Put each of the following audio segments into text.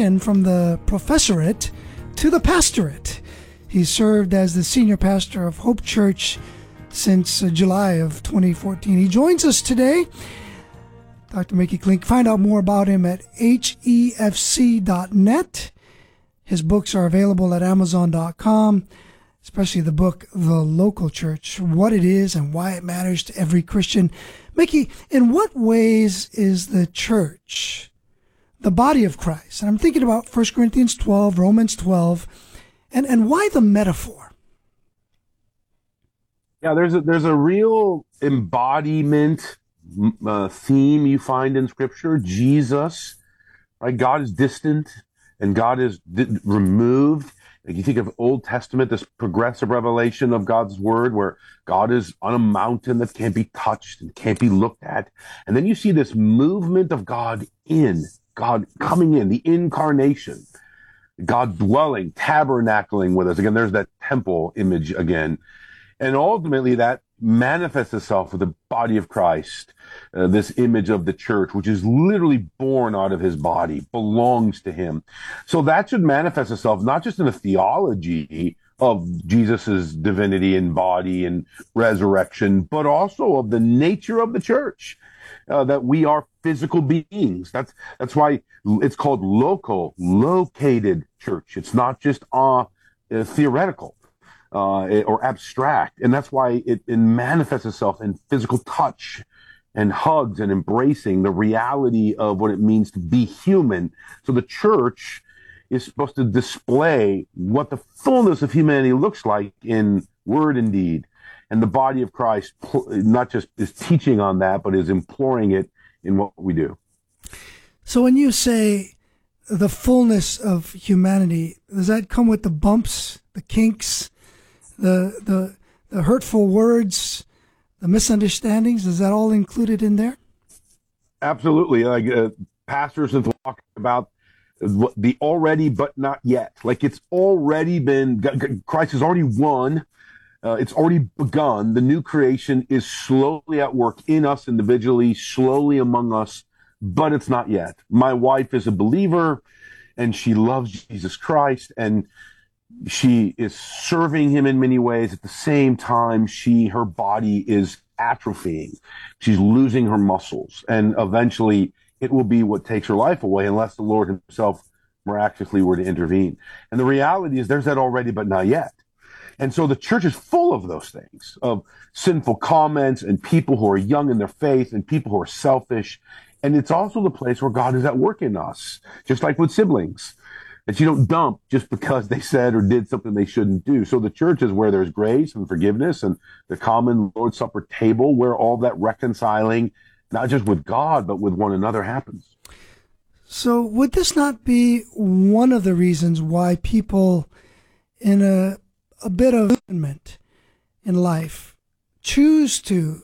transition from the professorate to the pastorate. He served as the senior pastor of Hope Church since July of 2014. He joins us today. Dr. Mickey Klink. Find out more about him at hefc.net. His books are available at amazon.com, especially the book, The Local Church, what it is and why it matters to every Christian. Mickey, in what ways is the church the body of Christ? And I'm thinking about 1 Corinthians 12, Romans 12, and why the metaphor? Yeah, there's a real embodiment theme you find in Scripture. Jesus, right? God is distant and God is removed. Like you think of Old Testament, this progressive revelation of God's word where God is on a mountain that can't be touched and can't be looked at. And then you see this movement of God coming in, the incarnation, God dwelling, tabernacling with us. Again, there's that temple image again. And ultimately that manifests itself with the body of Christ, this image of the church, which is literally born out of his body, belongs to him. So that should manifest itself not just in a theology of Jesus's divinity and body and resurrection, but also of the nature of the church, that we are physical beings. That's why it's called located church. It's not just theoretical. Or abstract. And that's why it manifests itself in physical touch and hugs and embracing the reality of what it means to be human. So the church is supposed to display what the fullness of humanity looks like in word and deed. And the body of Christ not just is teaching on that, but is imploring it in what we do. So when you say the fullness of humanity, does that come with the bumps, the kinks, the hurtful words, the misunderstandings? Is that all included in there? Absolutely. Like pastors have talked about the already but not yet. Like it's already been, Christ has already won. It's already begun. The new creation is slowly at work in us individually, slowly among us, but it's not yet. My wife is a believer and she loves Jesus Christ and she is serving him in many ways. At the same time, her body is atrophying. She's losing her muscles. And eventually it will be what takes her life away unless the Lord himself miraculously were to intervene. And the reality is there's that already, but not yet. And so the church is full of those things, of sinful comments and people who are young in their faith and people who are selfish. And it's also the place where God is at work in us, just like with siblings, that you don't dump just because they said or did something they shouldn't do. So the church is where there's grace and forgiveness and the common Lord's Supper table where all that reconciling, not just with God, but with one another happens. So would this not be one of the reasons why people in a bit of abandonment in life choose to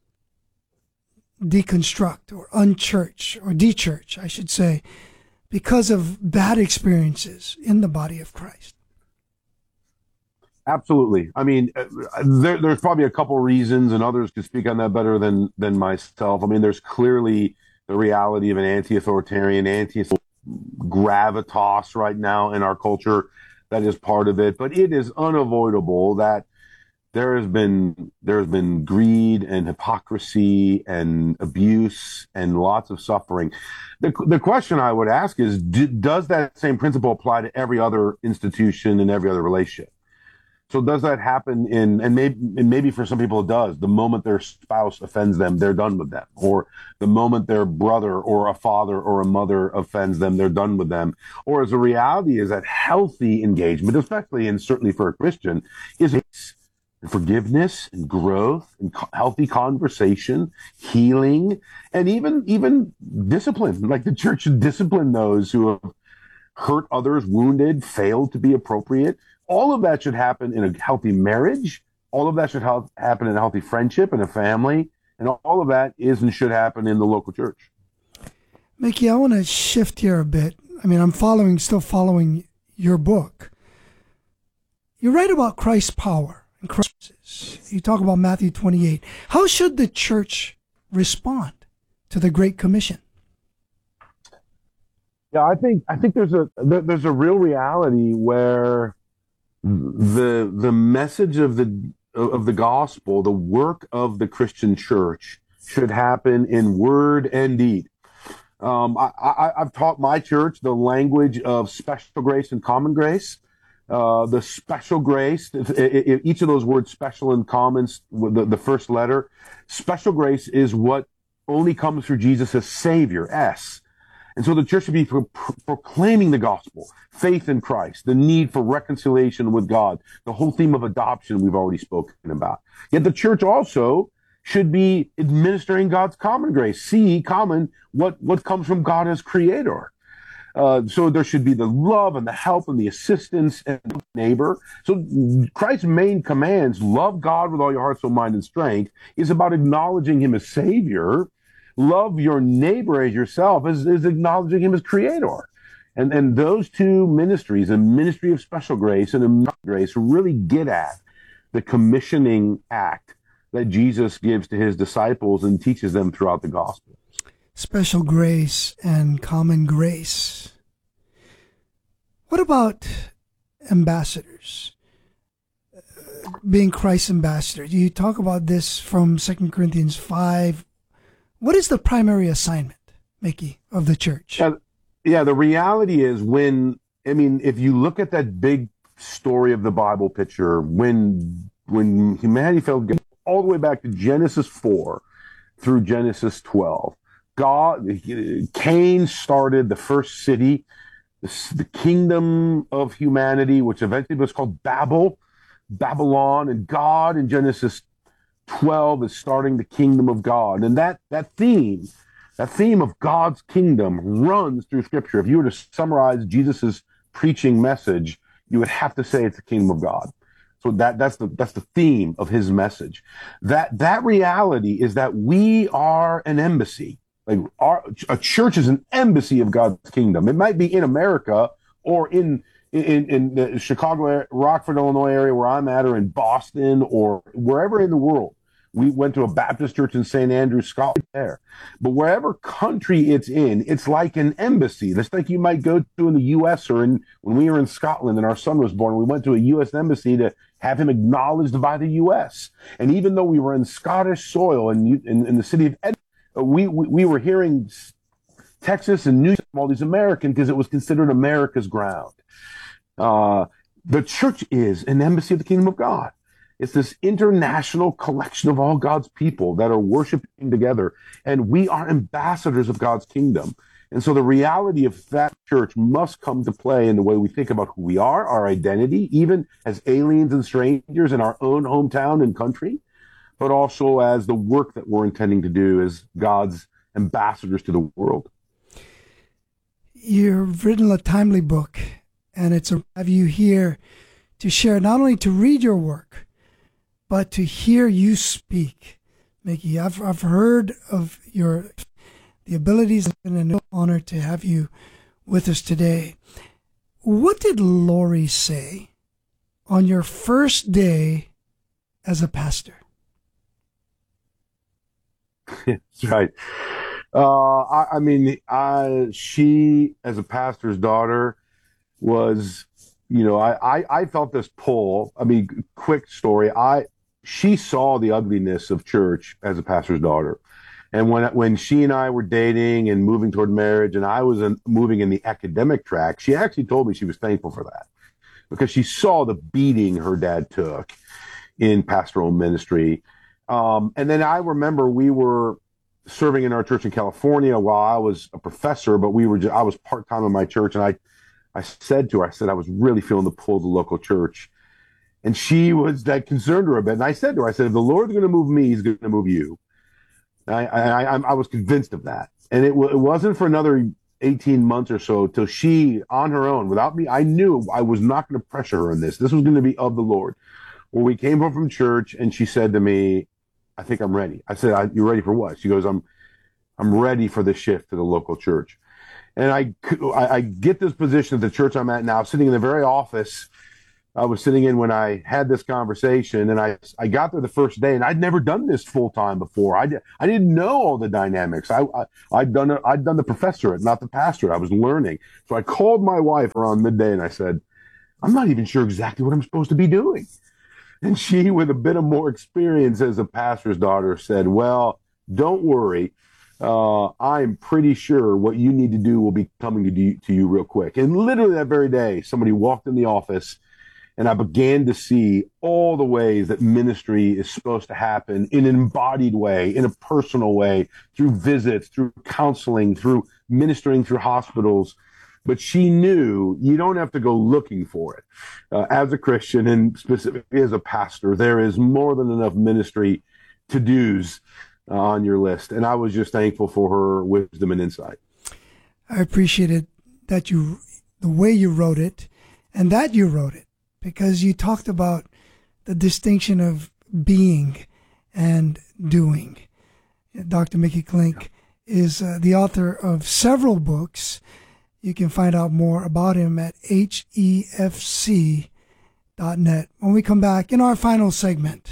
deconstruct or unchurch or dechurch, I should say, because of bad experiences in the body of Christ? Absolutely. I mean, there's probably a couple reasons, and others could speak on that better than myself. I mean, there's clearly the reality of an anti-authoritarian, gravitas right now in our culture that is part of it. But it is unavoidable that there has been greed and hypocrisy and abuse and lots of suffering. The question I would ask is, does that same principle apply to every other institution and every other relationship? So does that happen and maybe for some people it does. The moment their spouse offends them, they're done with them. Or the moment their brother or a father or a mother offends them, they're done with them. Or as the reality is that healthy engagement, especially and certainly for a Christian, is forgiveness and growth and healthy conversation, healing, and even discipline. Like the church should discipline those who have hurt others, wounded, failed to be appropriate. All of that should happen in a healthy marriage. All of that should happen in a healthy friendship and a family. And all of that is and should happen in the local church. Mickey, I want to shift here a bit. I mean, I'm still following your book. You write about Christ's power and crisis. You talk about Matthew 28. How should the church respond to the Great Commission? Yeah, I think there's a real reality where the message of the gospel, the work of the Christian church, should happen in word and deed. I've taught my church the language of special grace and common grace. The special grace, each of those words, special and common, the first letter, special grace is what only comes through Jesus as Savior, S. And so the church should be proclaiming the gospel, faith in Christ, the need for reconciliation with God, the whole theme of adoption we've already spoken about. Yet the church also should be administering God's common grace. See, common, what comes from God as creator. So there should be the love and the help and the assistance and the neighbor. So Christ's main commands, love God with all your heart, soul, mind, and strength, is about acknowledging him as Savior. Love your neighbor as yourself is acknowledging him as creator. And those two ministries, a ministry of special grace and a grace, really get at the commissioning act that Jesus gives to his disciples and teaches them throughout the gospel. Special grace and common grace. What about ambassadors? Being Christ's ambassador. You talk about this from 2 Corinthians 5. What is the primary assignment, Mickey, of the church? Yeah, the reality is if you look at that big story of the Bible picture, when humanity fell all the way back to Genesis 4 through Genesis 12, Cain started the first city, the kingdom of humanity, which eventually was called Babylon, and God in Genesis 12 is starting the kingdom of God. And that theme of God's kingdom runs through Scripture. If you were to summarize Jesus's preaching message, you would have to say it's the kingdom of God. So that's the theme of his message. That reality is that we are an embassy. Like a church is an embassy of God's kingdom. It might be in America or in the Chicago, Rockford, Illinois area where I'm at, or in Boston, or wherever in the world. We went to a Baptist church in St. Andrews, Scotland there. But wherever country it's in, it's like an embassy. Just like you might go to in the U.S. or when we were in Scotland and our son was born, we went to a U.S. embassy to have him acknowledged by the U.S. And even though we were in Scottish soil and in the city of Edinburgh, we were hearing Texas and New York from all these Americans because it was considered America's ground. The church is an embassy of the kingdom of God. It's this international collection of all God's people that are worshiping together, and we are ambassadors of God's kingdom. And so the reality of that church must come to play in the way we think about who we are, our identity, even as aliens and strangers in our own hometown and country, but also as the work that we're intending to do as God's ambassadors to the world. You've written a timely book, and it's to have you here to share, not only to read your work, but to hear you speak. Mickey, I've heard of the abilities, and an honor to have you with us today. What did Lori say on your first day as a pastor? That's right. She, as a pastor's daughter, was, I felt this pull. Quick story. She saw the ugliness of church as a pastor's daughter. And when she and I were dating and moving toward marriage, and I was moving in the academic track, she actually told me she was thankful for that because she saw the beating her dad took in pastoral ministry. And then I remember we were serving in our church in California while I was a professor, but I was part-time in my church. And I said to her, I was really feeling the pull of the local church. And she was that concerned her a bit. And I said to her, if the Lord's going to move me, he's going to move you. I was convinced of that. And it wasn't for another 18 months or so till she, on her own, without me, I knew I was not going to pressure her in this. This was going to be of the Lord. When we came home from church and she said to me, I think I'm ready. I said, you're ready for what? She goes, I'm ready for the shift to the local church. And I get this position at the church I'm at now, sitting in the very office I was sitting in when I had this conversation, and I got there the first day, and I'd never done this full time before. I didn't know all the dynamics. I'd done the professorate, not the pastorate. I was learning. So I called my wife around midday, and I said, I'm not even sure exactly what I'm supposed to be doing. And she, with a bit of more experience as a pastor's daughter, said, well, don't worry. I'm pretty sure what you need to do will be coming to you real quick. And literally that very day, somebody walked in the office, and I began to see all the ways that ministry is supposed to happen in an embodied way, in a personal way, through visits, through counseling, through ministering through hospitals. But she knew you don't have to go looking for it. As a Christian, and specifically as a pastor, there is more than enough ministry to-dos on your list. And I was just thankful for her wisdom and insight. I appreciated that the way you wrote it, and that you wrote it, because you talked about the distinction of being and doing. Dr. Mickey Klink is the author of several books. You can find out more about him at hefc.net. When we come back in our final segment.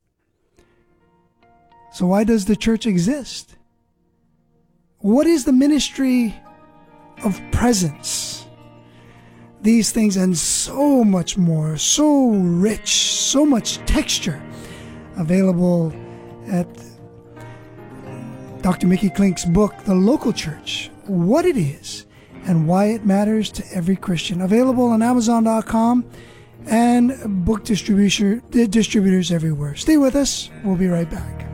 So why does the church exist? What is the ministry of presence? These things and so much more, so rich, so much texture available at Dr. Mickey Klink's book, The Local Church, What It Is and Why It Matters to Every Christian. Available on Amazon.com and book distributors everywhere. Stay with us. We'll be right back.